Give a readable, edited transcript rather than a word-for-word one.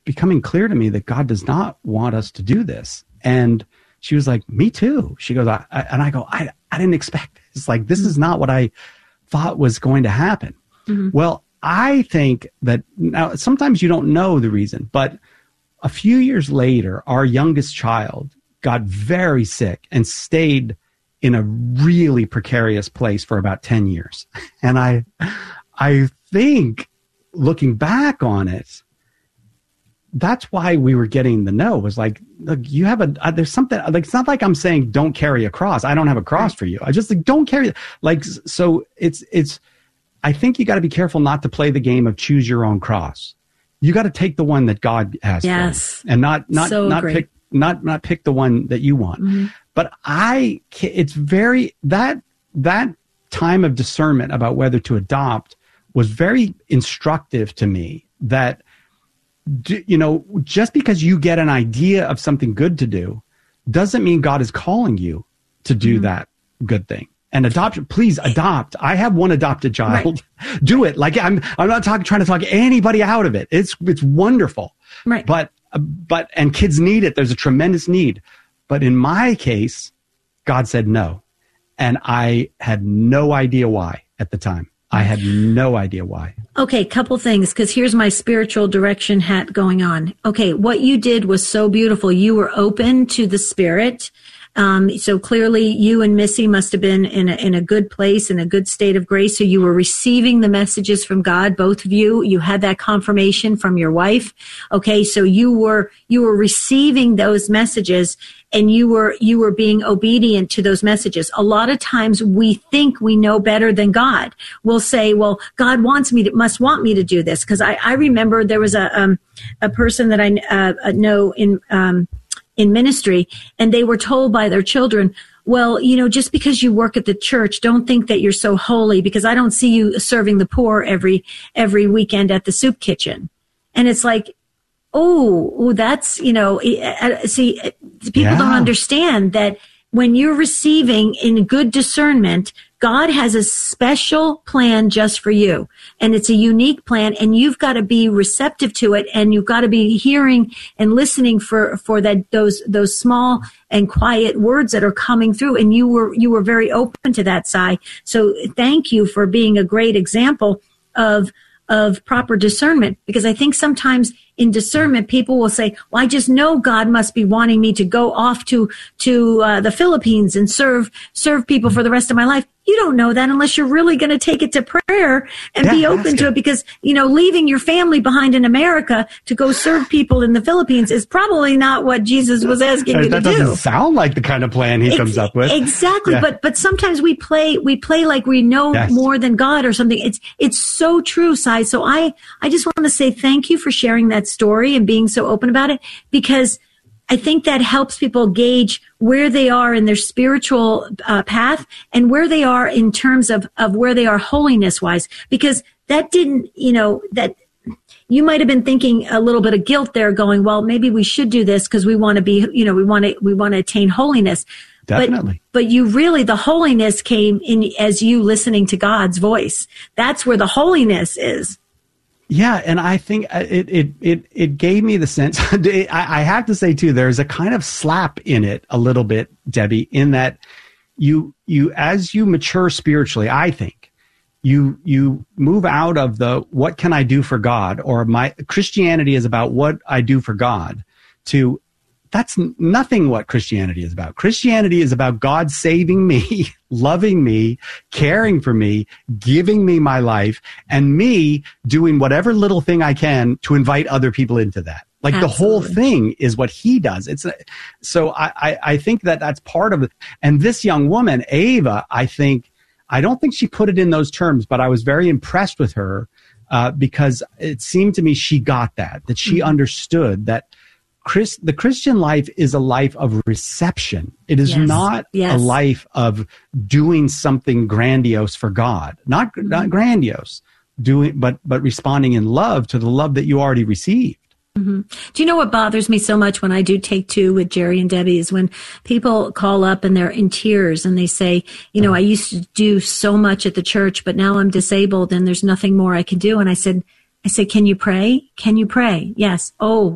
becoming clear to me that God does not want us to do this. And she was like, me too. She goes, I go, I didn't expect this. Like, this is not what I thought was going to happen. Mm-hmm. Well, I think that now sometimes you don't know the reason, but a few years later, our youngest child got very sick and stayed in a really precarious place for about 10 years. And I think looking back on it, that's why we were getting the no. Was like, look, you have there's something, like, it's not like I'm saying don't carry a cross. I don't have a cross for you. I just like, don't carry, like, so it's, I think you got to be careful not to play the game of choose your own cross. You got to take the one that God has for you, and not pick the one that you want. Mm-hmm. But it's very, that time of discernment about whether to adopt was very instructive to me, that, you know, just because you get an idea of something good to do doesn't mean God is calling you to do that good thing. And adoption, please adopt. I have one adopted child. Right. Do it. Like, I'm not trying to talk anybody out of it. It's wonderful. Right. But and kids need it. There's a tremendous need. But in my case, God said no. And I had no idea why at the time. I had no idea why. Okay, couple things, because here's my spiritual direction hat going on. Okay, what you did was so beautiful. You were open to the Spirit. So clearly you and Missy must have been in a good place, in a good state of grace. So you were receiving the messages from God, both of you. You had that confirmation from your wife. Okay. So you were receiving those messages, and you were being obedient to those messages. A lot of times we think we know better than God. We'll say, well, God must want me to do this. Cause I remember there was a person that I know in ministry, and they were told by their children, well, you know, just because you work at the church, don't think that you're so holy, because I don't see you serving the poor every weekend at the soup kitchen. And it's like, oh, that's, you know, see, people don't understand that when you're receiving in good discernment, God has a special plan just for you, and it's a unique plan, and you've got to be receptive to it, and you've got to be hearing and listening for those small and quiet words that are coming through. And you were very open to that, Si. So thank you for being a great example of proper discernment, because I think sometimes in discernment, people will say, well, I just know God must be wanting me to go off to the Philippines and serve people for the rest of my life. You don't know that unless you're really going to take it to prayer and be open to it, because, you know, leaving your family behind in America to go serve people in the Philippines is probably not what Jesus was asking you to do. That doesn't sound like the kind of plan he comes up with. Exactly. Yeah. But sometimes we play like we know more than God or something. It's so true, Si. So I just want to say thank you for sharing that story and being so open about it, because I think that helps people gauge where they are in their spiritual path and where they are in terms of where they are holiness wise, because that didn't, you know, that you might have been thinking a little bit of guilt there, going, well, maybe we should do this because we want to be, you know, we want to attain holiness. Definitely. But you really, the holiness came in as you listening to God's voice. That's where the holiness is. Yeah, and I think it gave me the sense, I have to say too, there's a kind of slap in it a little bit, Debbie, in that you as you mature spiritually, I think, you move out of the what can I do for God, or my Christianity is about what I do for God, to that's nothing what Christianity is about. Christianity is about God saving me, loving me, caring for me, giving me my life, and me doing whatever little thing I can to invite other people into that. Like Absolutely. The whole thing is what he does. So I think that's part of it. And this young woman, Ava, I don't think she put it in those terms, but I was very impressed with her because it seemed to me she got that she understood that the Christian life is a life of reception. It is not a life of doing something grandiose for God. Not grandiose, but responding in love to the love that you already received. Mm-hmm. Do you know what bothers me so much when I do Take Two with Jerry and Debbie is when people call up and they're in tears and they say, you know, I used to do so much at the church, but now I'm disabled and there's nothing more I can do. And I said, can you pray? Can you pray? Yes. Oh,